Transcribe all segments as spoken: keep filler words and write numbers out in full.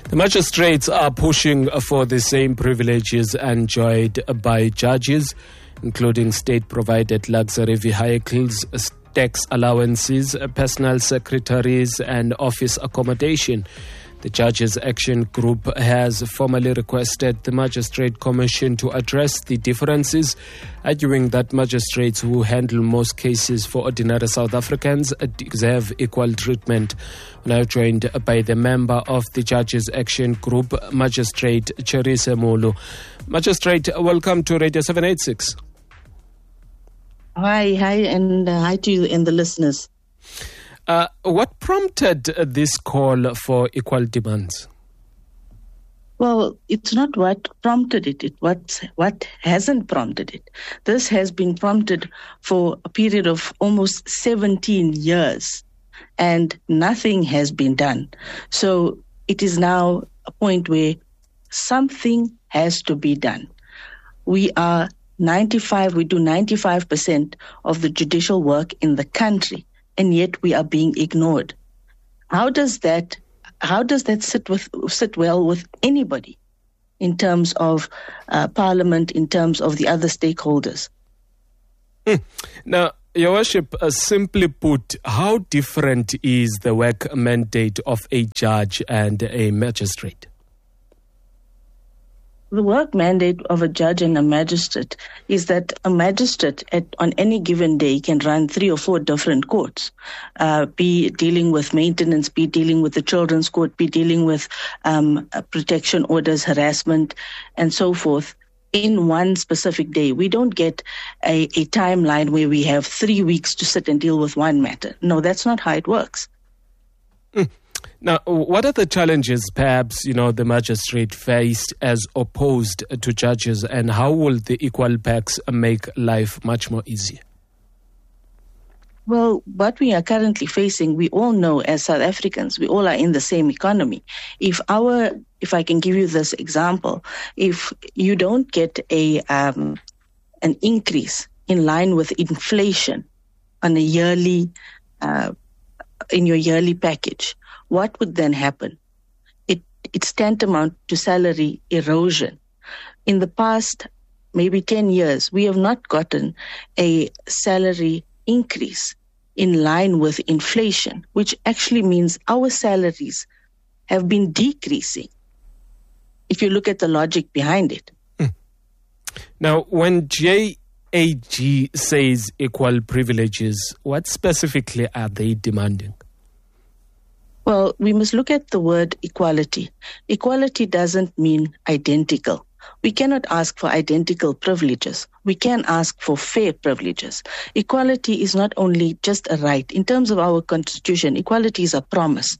The magistrates are pushing for the same privileges enjoyed by judges, including state-provided luxury vehicles, tax allowances, personal secretaries, and office accommodation. The Judges Action Group has formally requested the Magistrate Commission to address the differences, arguing that magistrates who handle most cases for ordinary South Africans deserve equal treatment. Now joined by the member of the Judges Action Group, Magistrate Cherise Mulu. Magistrate, welcome to Radio seven eighty-six. Hi, hi, and uh, hi to you and the listeners. Uh, what prompted uh, this call for equal demands? Well, it's not what prompted it, it what, what hasn't prompted it. This has been prompted for a period of almost seventeen years, and nothing has been done. So it is now a point where something has to be done. We are ninety-five, we do ninety-five percent of the judicial work in the country, and yet we are being ignored. How does that how does that sit with sit well with anybody in terms of uh, Parliament, in terms of the other stakeholders? Mm. Now, Your Worship, uh, simply put, how different is the work mandate of a judge and a magistrate? The work mandate of a judge and a magistrate is that a magistrate at, on any given day can run three or four different courts, uh, be dealing with maintenance, be dealing with the children's court, be dealing with um, protection orders, harassment, and so forth in one specific day. We don't get a, a timeline where we have three weeks to sit and deal with one matter. No, that's not how it works. Mm. Now, what are the challenges, perhaps, you know, the magistrate faced as opposed to judges, and how will the equal packs make life much more easier? Well, what we are currently facing, we all know as South Africans, we all are in the same economy. If our, if I can give you this example, if you don't get a um, an increase in line with inflation on a yearly, uh, in your yearly package, what would then happen? It, it's tantamount to salary erosion. In the past, maybe ten years, we have not gotten a salary increase in line with inflation, which actually means our salaries have been decreasing, if you look at the logic behind it. Mm. Now, when J A G says equal privileges, what specifically are they demanding? Well, we must look at the word equality. Equality doesn't mean identical. We cannot ask for identical privileges. We can ask for fair privileges. Equality is not only just a right. In terms of our constitution, equality is a promise.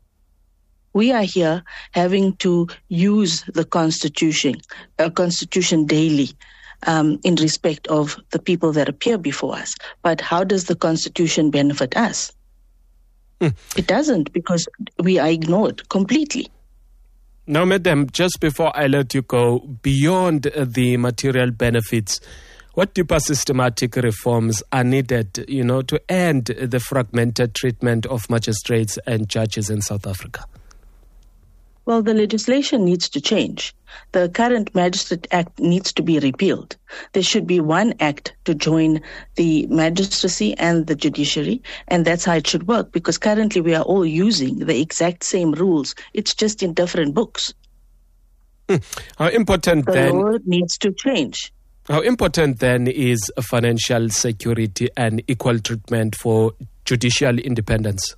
We are here having to use the constitution, uh, constitution daily um, in respect of the people that appear before us. But how does the constitution benefit us? Mm. It doesn't, because we are ignored completely. Now, Madam, just before I let you go, beyond the material benefits, what deeper systematic reforms are needed, you know, to end the fragmented treatment of magistrates and judges in South Africa? Well, the legislation needs to change. The current Magistrate Act needs to be repealed. There should be one act to join the magistracy and the judiciary, and that's how it should work, because currently we are all using the exact same rules. It's just in different books. Hmm. How important the then... The law needs to change. How important then is financial security and equal treatment for judicial independence?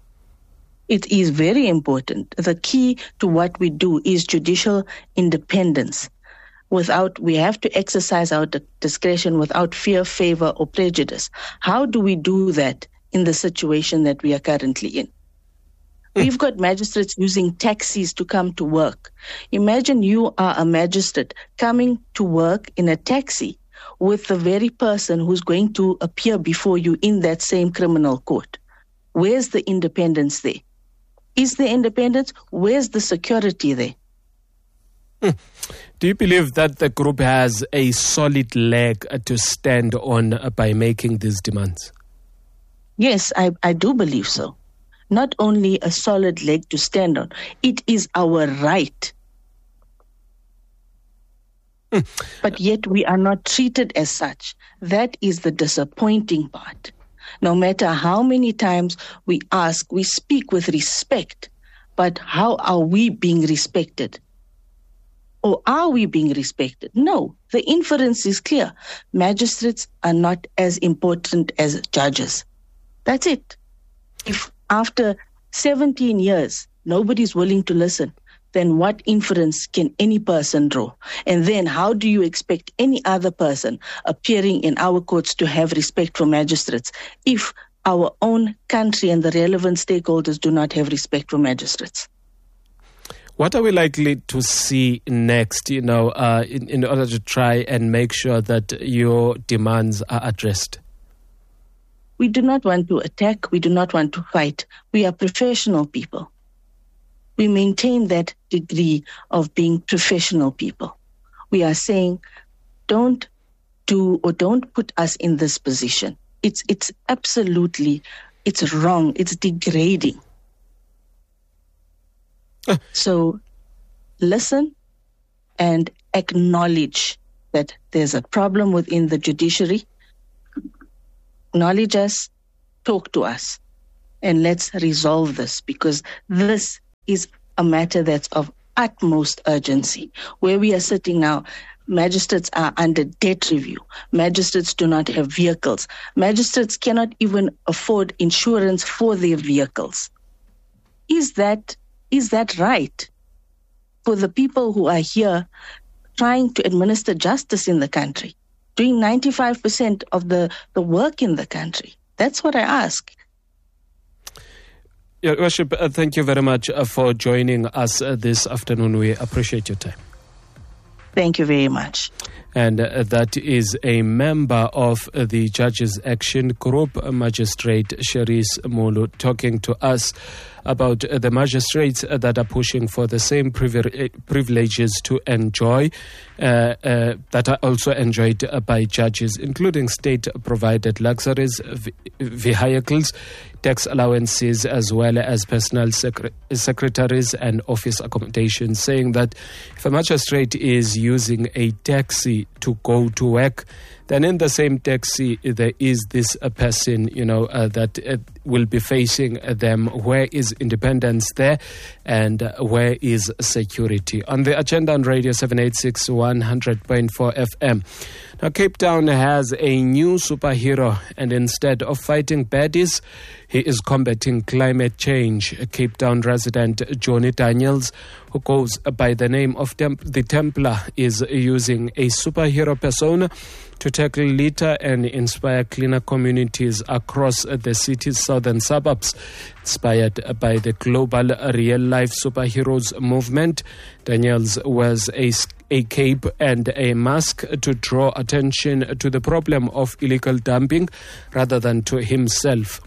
It is very important. The key to what we do is judicial independence. Without, we have to exercise our discretion without fear, favor, or prejudice. How do we do that in the situation that we are currently in? Mm. We've got magistrates using taxis to come to work. Imagine you are a magistrate coming to work in a taxi with the very person who's going to appear before you in that same criminal court. Where's the independence there? Is there independence? Where's the security there? Mm. Do you believe that the group has a solid leg to stand on by making these demands? Yes, I, I do believe so. not only a solid leg to stand on, it is our right. Mm. But yet we are not treated as such. That is the disappointing part. No matter how many times we ask, we speak with respect, but how are we being respected? Or are we being respected? No, the inference is clear. Magistrates are not as important as judges. That's it. If after seventeen years, nobody's willing to listen, then what inference can any person draw? And then how do you expect any other person appearing in our courts to have respect for magistrates if our own country and the relevant stakeholders do not have respect for magistrates? What are we likely to see next, you know, uh, in, in order to try and make sure that your demands are addressed? We do not want to attack. We do not want to fight. We are professional people. We maintain that degree of being professional people. We are saying, don't do or don't put us in this position. It's it's absolutely, it's wrong. It's degrading. Uh. So listen and acknowledge that there's a problem within the judiciary. Acknowledge us, talk to us, and let's resolve this, because this is a matter that's of utmost urgency. Where we are sitting now, magistrates are under debt review. Magistrates do not have vehicles. Magistrates cannot even afford insurance for their vehicles. Is that is that right for the people who are here trying to administer justice in the country, doing ninety-five percent of the, the work in the country? That's what I ask. Your Worship, uh, thank you very much uh, for joining us uh, this afternoon. We appreciate your time. Thank you very much. And uh, that is a member of uh, the Judges Action Group, uh, Magistrate Cherise Mulu, talking to us about uh, the magistrates uh, that are pushing for the same privi- privileges to enjoy, uh, uh, that are also enjoyed uh, by judges, including state-provided luxuries, v- vehicles, tax allowances, as well as personal sec- secretaries and office accommodation, saying that if a magistrate is using a taxi to go to work, then in the same taxi there is this uh, person, you know, uh, that uh, will be facing them. Where is independence there, and uh, where is security? On the agenda on Radio seven eighty-six, one hundred point four F M. Now, Cape Town has a new superhero, and instead of fighting baddies, he is combating climate change. Cape Town resident Johnny Daniels, who goes by the name of Temp- the Templar, is using a superhero persona to tackle litter and inspire cleaner communities across the city's southern suburbs. Inspired by the global real-life superheroes movement, Daniels wears a, a cape and a mask to draw attention to the problem of illegal dumping rather than to himself.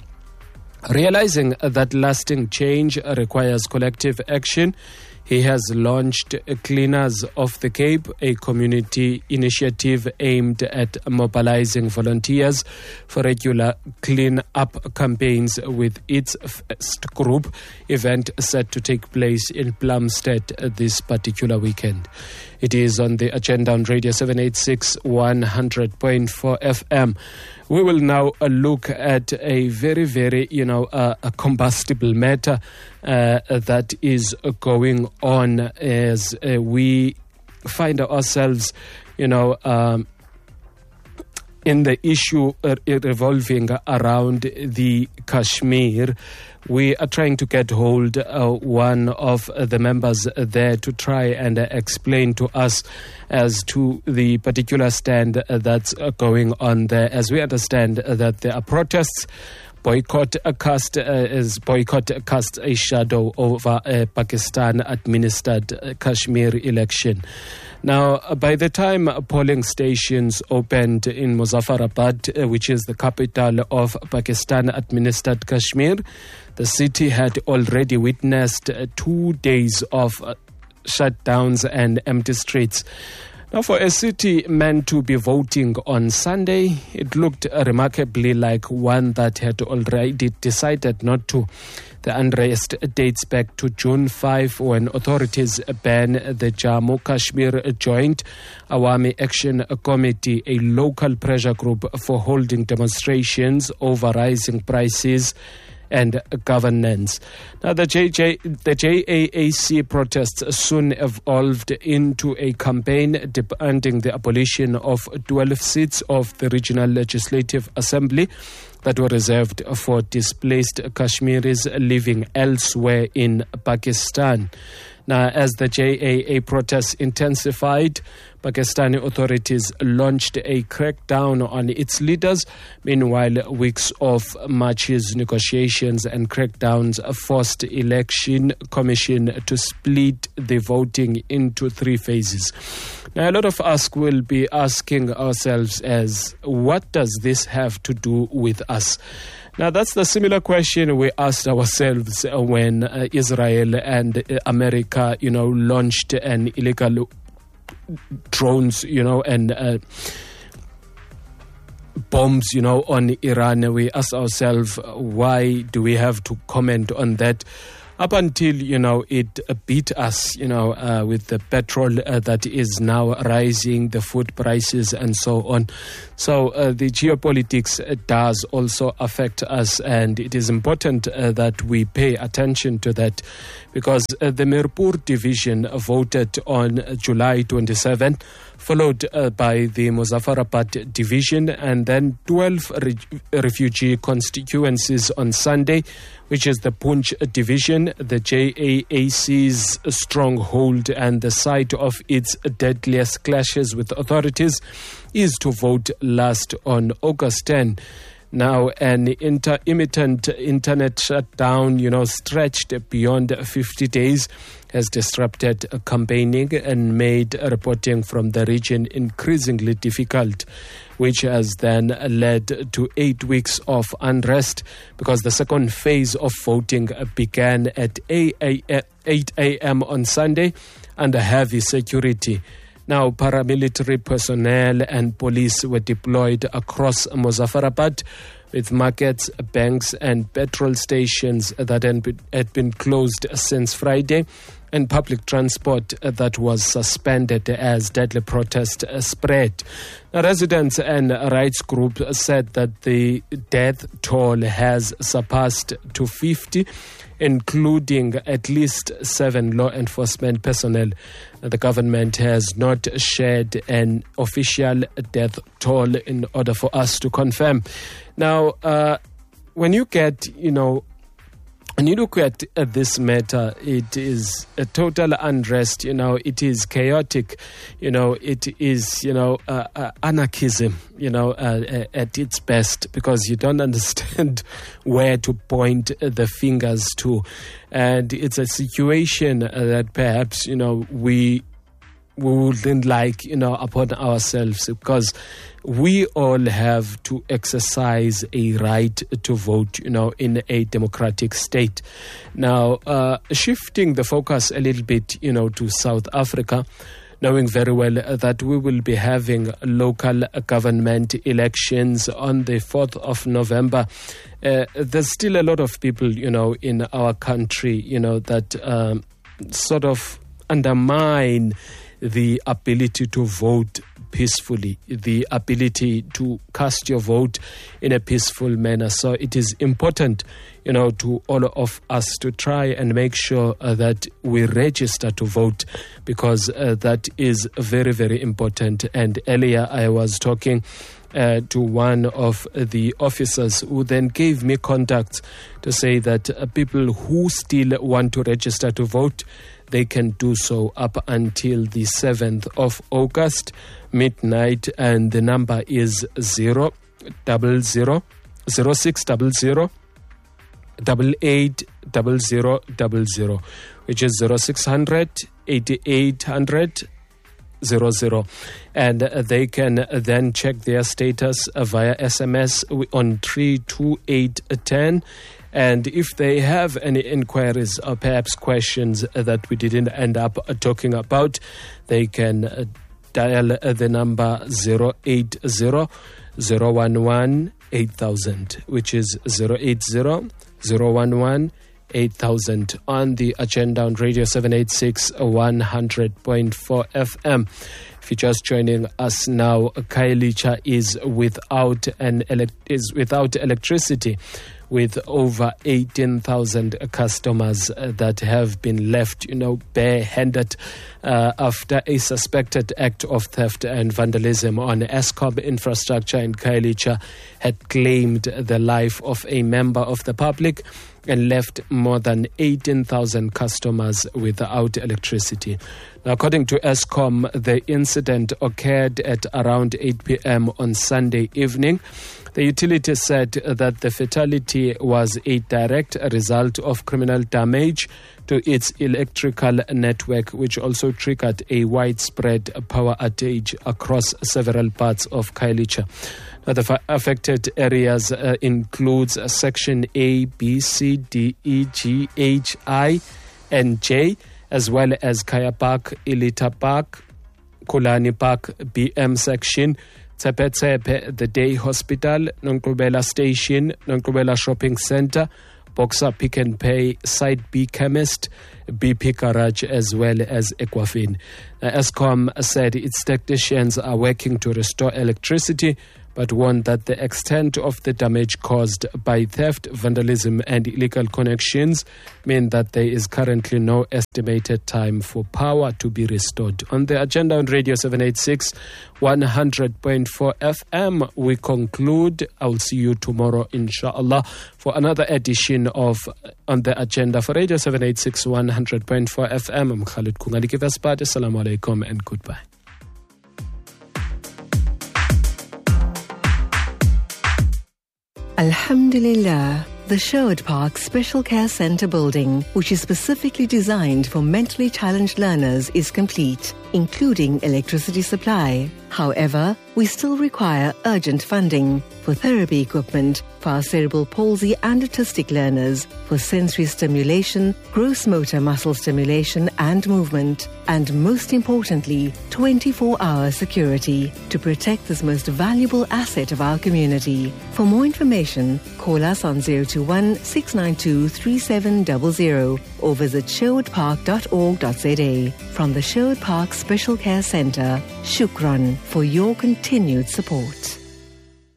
Realizing that lasting change requires collective action, he has launched Cleaners of the Cape, a community initiative aimed at mobilizing volunteers for regular clean-up campaigns, with its first group event set to take place in Plumstead this particular weekend. It is on the agenda on Radio seven eighty-six, one hundred point four F M. We will now uh, look at a very, very, you know, uh, a combustible matter uh, that is going on as uh, we find ourselves, you know, um, in the issue uh, revolving around the Kashmir. We are trying to get hold of uh, one of the members there to try and uh, explain to us as to the particular stand uh, that's uh, going on there. As we understand uh, that there are protests. Boycott uh, cast uh, is boycott cast a shadow over a Pakistan-administered uh, Kashmir election. Now, uh, by the time polling stations opened in Muzaffarabad, uh, which is the capital of Pakistan-administered Kashmir, the city had already witnessed uh, two days of uh, shutdowns and empty streets. Now, for a city meant to be voting on Sunday, it looked remarkably like one that had already decided not to. The unrest dates back to June fifth when authorities banned the Jammu Kashmir Joint Awami Action Committee, a local pressure group for holding demonstrations over rising prices and governance. Now, the J J, the J A A C protests soon evolved into a campaign demanding the abolition of twelve seats of the Regional Legislative Assembly that were reserved for displaced Kashmiris living elsewhere in Pakistan. Now, as the J A A protests intensified, Pakistani authorities launched a crackdown on its leaders. Meanwhile, weeks of marches, negotiations and crackdowns forced Election Commission to split the voting into three phases. Now, a lot of us will be asking ourselves as, what does this have to do with us? Now, that's the similar question we asked ourselves when uh, Israel and uh, America, you know, launched an illegal drones, you know, and uh, bombs, you know, on Iran. We asked ourselves, why do we have to comment on that? Up until, you know, it beat us, you know, uh, with the petrol uh, that is now rising, the food prices and so on. So uh, the geopolitics does also affect us, and it is important uh, that we pay attention to that, because uh, the Mirpur division voted on July twenty-seventh, followed uh, by the Muzaffarabad division, and then twelve re- refugee constituencies on Sunday, which is the Poonch division, the J A A C's stronghold and the site of its deadliest clashes with authorities, is to vote last on August tenth. Now, an intermittent internet shutdown, you know, stretched beyond fifty days, has disrupted campaigning and made reporting from the region increasingly difficult, which has then led to eight weeks of unrest, because the second phase of voting began at eight a.m. on Sunday under heavy security. Now, paramilitary personnel and police were deployed across Muzaffarabad, with markets, banks and petrol stations that had been closed since Friday, and public transport that was suspended as deadly protest spread. Now, residents and rights groups said that the death toll has surpassed to fifty, including at least seven law enforcement personnel. The government has not shared an official death toll in order for us to confirm. Now, uh, when you get, you know, when you look at, at this matter, it is a total unrest, you know, it is chaotic, you know, it is, you know, uh, uh, anarchism, you know, uh, at its best, because you don't understand where to point the fingers to. And it's a situation that perhaps, you know, we we wouldn't like, you know, upon ourselves, because we all have to exercise a right to vote, you know, in a democratic state. Now, uh, shifting the focus a little bit, you know, to South Africa, knowing very well that we will be having local government elections on the fourth of November. Uh, there's still a lot of people, you know, in our country, you know, that um, sort of undermine the ability to vote peacefully, the ability to cast your vote in a peaceful manner. So it is important, you know, to all of us to try and make sure uh, that we register to vote, because uh, that is very, very important. And earlier I was talking Uh, to one of the officers who then gave me contacts to say that uh, people who still want to register to vote, they can do so up until the seventh of August, midnight, and the number is zero double zero zero six double zero double eight double zero double zero, which is zero six hundred eighty-eight hundred zero zero, and uh, they can uh, then check their status uh, via S M S on three two eight one zero. And if they have any inquiries or perhaps questions uh, that we didn't end up uh, talking about, they can uh, dial uh, the number zero eight zero zero one one eight thousand, which is zero eight zero zero one one eight thousand. On the agenda on Radio seven eighty-six, one hundred point four F M. If you're just joining us now, Khayelitsha is without an elec- is without electricity, with over eighteen thousand customers uh, that have been left, you know, barehanded uh, after a suspected act of theft and vandalism on Eskom infrastructure in Khayelitsha had claimed the life of a member of the public and left more than eighteen thousand customers without electricity. Now, according to Eskom, the incident occurred at around eight p.m. on Sunday evening. The utility said that the fatality was a direct result of criminal damage to its electrical network, which also triggered a widespread power outage across several parts of Khayelitsha. Now, the affected areas uh, includes uh, Section A, B, C, D, E, G, H, I, and J, as well as Kaya Park, Ilita Park, Kulani Park, B M section, Tsepe Tsepe, the Day Hospital, Nonkrubela Station, Nonkrubela Shopping Center, Boxer Pick and Pay, Site B Chemist, B P Garage, as well as Equafin. Now, Eskom said its technicians are working to restore electricity, but warned that the extent of the damage caused by theft, vandalism, and illegal connections mean that there is currently no estimated time for power to be restored. On the agenda on Radio seven eighty-six, one hundred point four F M, we conclude. I'll see you tomorrow, inshallah, for another edition of On the Agenda for Radio seven eighty-six, one hundred point four F M. I'm Khalid Kungaliki Vespat. Assalamu alaikum and goodbye. Alhamdulillah, the Sherwood Park Special Care Centre building, which is specifically designed for mentally challenged learners, is complete, including electricity supply. However, we still require urgent funding for therapy equipment for our cerebral palsy and autistic learners, for sensory stimulation, gross motor muscle stimulation and movement, and most importantly, twenty-four hour security to protect this most valuable asset of our community. For more information, call us on zero two one, six nine two, three seven zero zero or visit sherwood park dot org dot z a. From the Sherwood Park Special Care Centre, Shukran for your continued support.